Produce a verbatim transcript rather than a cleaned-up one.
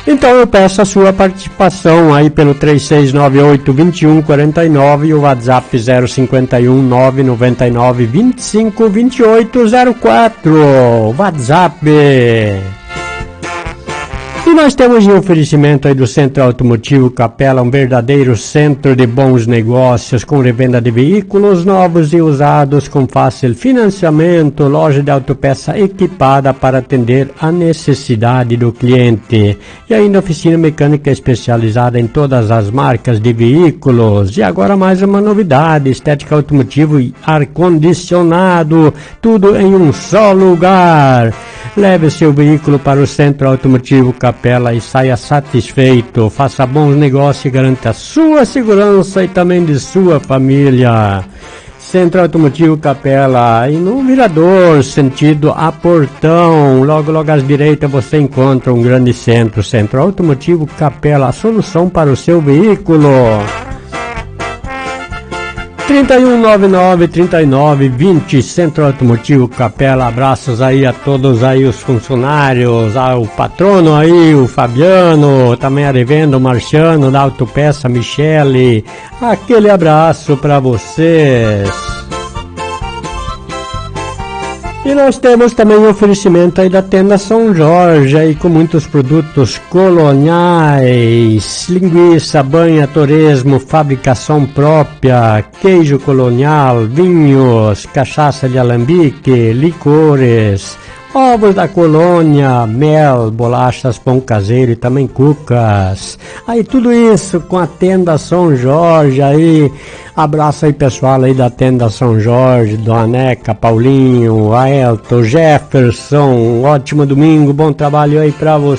Então eu peço a sua participação aí pelo três seis nove oito, dois um quatro nove e o WhatsApp zero cinco um, nove nove nove, vinte e cinco, vinte e oito zero quatro. WhatsApp. E nós temos um oferecimento aí do Centro Automotivo Capela, um verdadeiro centro de bons negócios, com revenda de veículos novos e usados, com fácil financiamento, loja de autopeça equipada para atender a necessidade do cliente. E ainda oficina mecânica especializada em todas as marcas de veículos. E agora mais uma novidade, estética automotivo e ar-condicionado, tudo em um só lugar. Leve seu veículo para o Centro Automotivo Capela e saia satisfeito. Faça bons negócios e garanta sua segurança e também de sua família. Centro Automotivo Capela, e no Mirador, sentido a Portão, logo logo à direita você encontra um grande centro. Centro Automotivo Capela, a solução para o seu veículo. trinta e um noventa e nove, trinta e nove, vinte, Centro Automotivo Capela. Abraços aí a todos aí os funcionários, ao patrono aí, o Fabiano, também a revenda, o Marciano, da Autopeça, Michele. Aquele abraço para vocês. E nós temos também um oferecimento aí da Tenda São Jorge, aí com muitos produtos coloniais, linguiça, banha, torresmo, fabricação própria, queijo colonial, vinhos, cachaça de alambique, licores, ovos da colônia, mel, bolachas, pão caseiro e também cucas. Aí tudo isso com a Tenda São Jorge aí. Abraço aí pessoal aí da Tenda São Jorge, Dona Neca, Paulinho, Aelton, Jefferson. Um ótimo domingo, bom trabalho aí pra você.